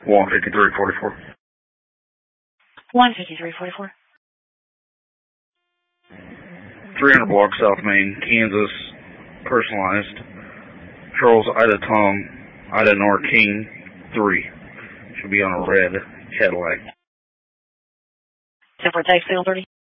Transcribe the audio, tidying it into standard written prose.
15344. 15344. 300 blocks South Main, Kansas, personalized. Charles Ida Tom, Ida Nor King 3. Should be on a red Cadillac. 10 for taxi on 30.